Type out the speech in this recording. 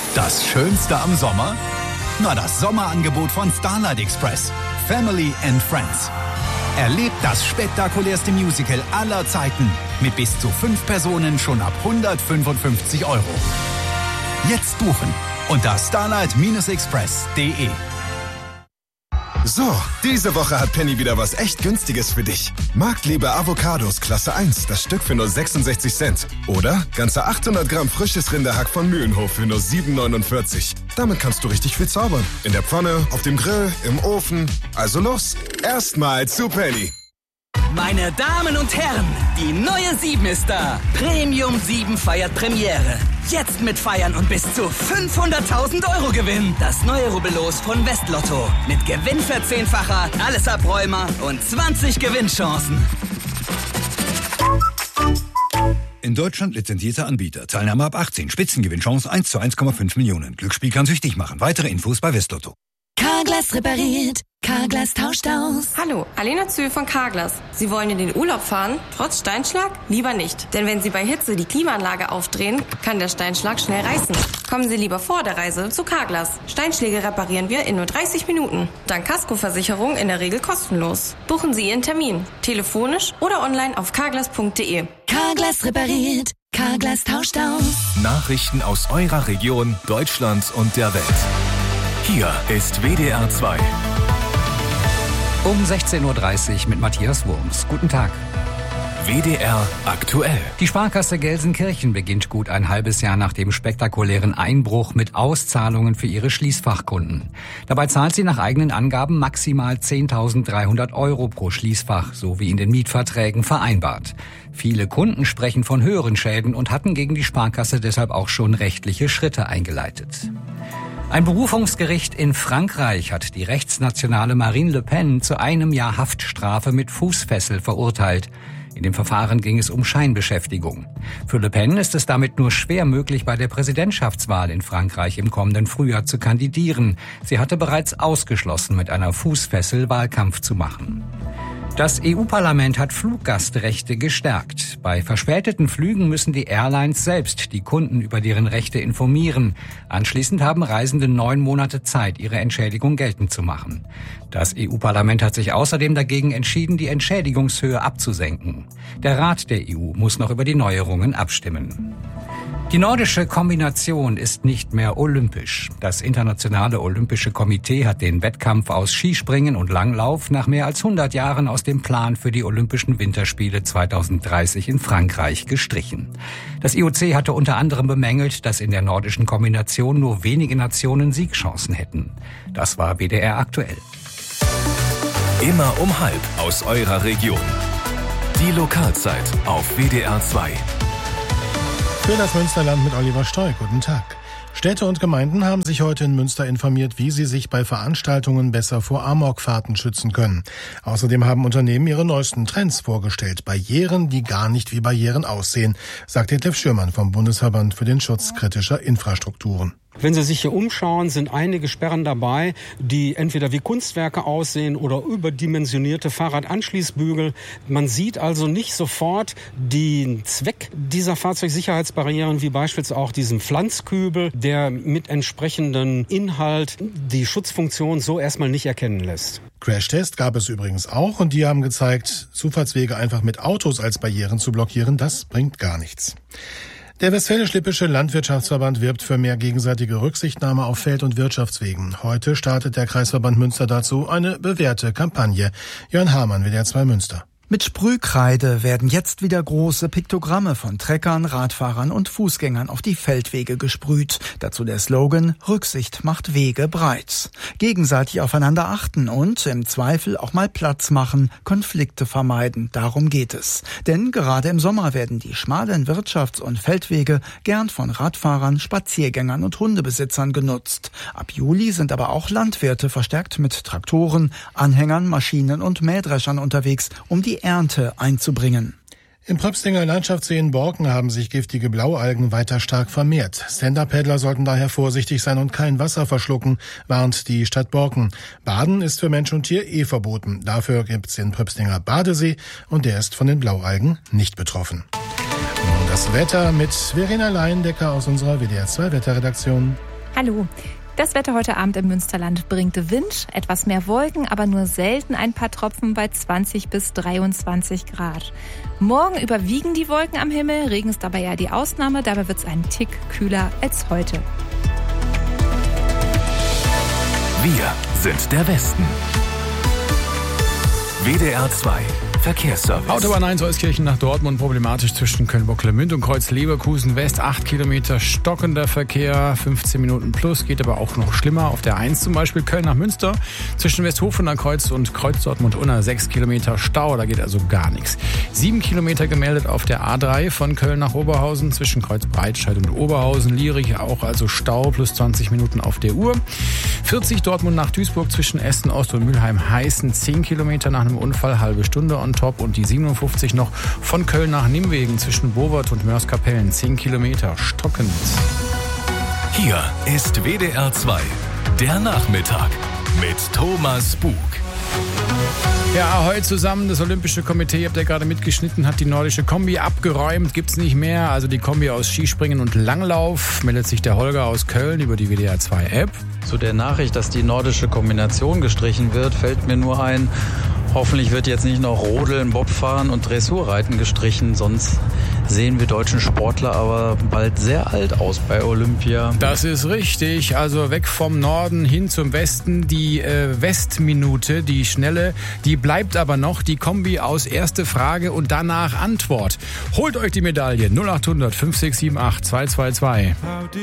Das Schönste am Sommer? Na, das Sommerangebot von Starlight Express. Family and Friends. Erlebt das spektakulärste Musical aller Zeiten. Mit bis zu 5 Personen schon ab 155 €. Jetzt buchen unter starlight-express.de. So, diese Woche hat Penny wieder was echt Günstiges für dich. Marktliebe Avocados Klasse 1, das Stück für nur 66 Cent. Oder ganze 800 Gramm frisches Rinderhack von Mühlenhof für nur 7,49. Damit kannst du richtig viel zaubern. In der Pfanne, auf dem Grill, im Ofen. Also los, erstmal zu Penny. Meine Damen und Herren, die neue 7 ist da. Premium 7 feiert Premiere. Jetzt mitfeiern und bis zu 500.000 € gewinnen. Das neue Rubbellos von Westlotto. Mit Gewinnverzehnfacher, alles Abräumer und 20 Gewinnchancen. In Deutschland lizenzierter Anbieter. Teilnahme ab 18. Spitzengewinnchance 1 zu 1,5 Millionen. Glücksspiel kann süchtig machen. Weitere Infos bei Westlotto. Carglass repariert. Carglass tauscht aus. Hallo, Alena Zühl von Carglass. Sie wollen in den Urlaub fahren? Trotz Steinschlag? Lieber nicht. Denn wenn Sie bei Hitze die Klimaanlage aufdrehen, kann der Steinschlag schnell reißen. Kommen Sie lieber vor der Reise zu Carglass. Steinschläge reparieren wir in nur 30 Minuten. Dank Kaskoversicherung in der Regel kostenlos. Buchen Sie Ihren Termin. Telefonisch oder online auf carglass.de. Carglass repariert. Carglass tauscht aus. Nachrichten aus eurer Region, Deutschland und der Welt. Hier ist WDR 2. Um 16:30 Uhr mit Matthias Wurms. Guten Tag. WDR aktuell. Die Sparkasse Gelsenkirchen beginnt gut ein halbes Jahr nach dem spektakulären Einbruch mit Auszahlungen für ihre Schließfachkunden. Dabei zahlt sie nach eigenen Angaben maximal 10.300 € pro Schließfach, so wie in den Mietverträgen vereinbart. Viele Kunden sprechen von höheren Schäden und hatten gegen die Sparkasse deshalb auch schon rechtliche Schritte eingeleitet. Ein Berufungsgericht in Frankreich hat die rechtsnationale Marine Le Pen zu 1 Jahr Haftstrafe mit Fußfessel verurteilt. In dem Verfahren ging es um Scheinbeschäftigung. Für Le Pen ist es damit nur schwer möglich, bei der Präsidentschaftswahl in Frankreich im kommenden Frühjahr zu kandidieren. Sie hatte bereits ausgeschlossen, mit einer Fußfessel Wahlkampf zu machen. Das EU-Parlament hat Fluggastrechte gestärkt. Bei verspäteten Flügen müssen die Airlines selbst die Kunden über deren Rechte informieren. Anschließend haben Reisende 9 Monate Zeit, ihre Entschädigung geltend zu machen. Das EU-Parlament hat sich außerdem dagegen entschieden, die Entschädigungshöhe abzusenken. Der Rat der EU muss noch über die Neuerungen abstimmen. Die nordische Kombination ist nicht mehr olympisch. Das Internationale Olympische Komitee hat den Wettkampf aus Skispringen und Langlauf nach mehr als 100 Jahren aus dem Plan für die Olympischen Winterspiele 2030 in Frankreich gestrichen. Das IOC hatte unter anderem bemängelt, dass in der nordischen Kombination nur wenige Nationen Siegchancen hätten. Das war WDR aktuell. Immer um 12:30 aus eurer Region. Die Lokalzeit auf WDR 2. Für das Münsterland mit Oliver Steu. Guten Tag. Städte und Gemeinden haben sich heute in Münster informiert, wie sie sich bei Veranstaltungen besser vor Amokfahrten schützen können. Außerdem haben Unternehmen ihre neuesten Trends vorgestellt. Barrieren, die gar nicht wie Barrieren aussehen, sagt Detlef Schürmann vom Bundesverband für den Schutz kritischer Infrastrukturen. Wenn Sie sich hier umschauen, sind einige Sperren dabei, die entweder wie Kunstwerke aussehen oder überdimensionierte Fahrradanschließbügel. Man sieht also nicht sofort den Zweck dieser Fahrzeugsicherheitsbarrieren, wie beispielsweise auch diesem Pflanzkübel, der mit entsprechendem Inhalt die Schutzfunktion so erstmal nicht erkennen lässt. Crashtest gab es übrigens auch und die haben gezeigt, Zufahrtswege einfach mit Autos als Barrieren zu blockieren, das bringt gar nichts. Der Westfälisch-Lippische Landwirtschaftsverband wirbt für mehr gegenseitige Rücksichtnahme auf Feld- und Wirtschaftswegen. Heute startet der Kreisverband Münster dazu eine bewährte Kampagne. Jörn Hamann, WDR 2 Münster. Mit Sprühkreide werden jetzt wieder große Piktogramme von Treckern, Radfahrern und Fußgängern auf die Feldwege gesprüht. Dazu der Slogan: Rücksicht macht Wege breit. Gegenseitig aufeinander achten und im Zweifel auch mal Platz machen, Konflikte vermeiden. Darum geht es. Denn gerade im Sommer werden die schmalen Wirtschafts- und Feldwege gern von Radfahrern, Spaziergängern und Hundebesitzern genutzt. Ab Juli sind aber auch Landwirte verstärkt mit Traktoren, Anhängern, Maschinen und Mähdreschern unterwegs, um die Ernte einzubringen. Im Pröpstinger Landschaftssee in Borken haben sich giftige Blaualgen weiter stark vermehrt. Stand-Up-Paddler sollten daher vorsichtig sein und kein Wasser verschlucken, warnt die Stadt Borken. Baden ist für Mensch und Tier verboten. Dafür gibt's den Pröpstinger Badesee und der ist von den Blaualgen nicht betroffen. Und das Wetter mit Verena Leindecker aus unserer WDR 2 Wetterredaktion. Hallo. Das Wetter heute Abend im Münsterland bringt Wind, etwas mehr Wolken, aber nur selten ein paar Tropfen bei 20 bis 23 Grad. Morgen überwiegen die Wolken am Himmel, Regen ist dabei ja die Ausnahme, dabei wird es einen Tick kühler als heute. Wir sind der Westen. WDR 2 Verkehrsservice. Autobahn 1 Euskirchen nach Dortmund problematisch zwischen Köln-Bocklemünd und Kreuz-Leverkusen West. 8 Kilometer stockender Verkehr, 15 Minuten plus, geht aber auch noch schlimmer. Auf der 1 zum Beispiel Köln nach Münster zwischen Westhofener Kreuz und Kreuz-Dortmund-Unna 6 Kilometer Stau, da geht also gar nichts. 7 Kilometer gemeldet auf der A3 von Köln nach Oberhausen zwischen Kreuz-Breitscheid und Oberhausen. Lierich auch also Stau, plus 20 Minuten auf der Uhr. 40 Dortmund nach Duisburg zwischen Essen Ost und Mülheim-Heißen, 10 Kilometer nach einem Unfall, halbe Stunde on top. Und die 57 noch von Köln nach Nimwegen zwischen Bovert und Mörs-Kapellen, 10 Kilometer, stockend. Hier ist WDR 2, der Nachmittag mit Thomas Bug. Ja, heute zusammen, das Olympische Komitee, habt ihr gerade mitgeschnitten, hat die nordische Kombi abgeräumt, gibt's nicht mehr. Also die Kombi aus Skispringen und Langlauf, meldet sich der Holger aus Köln über die WDR 2 App. Zu der Nachricht, dass die nordische Kombination gestrichen wird, fällt mir nur ein, hoffentlich wird jetzt nicht noch Rodeln, Bobfahren und Dressurreiten gestrichen, sonst sehen wir deutschen Sportler aber bald sehr alt aus bei Olympia. Das ist richtig, also weg vom Norden hin zum Westen. Die Westminute, die schnelle, die bleibt aber noch. Die Kombi aus erste Frage und danach Antwort. Holt euch die Medaille 0800 5678 222.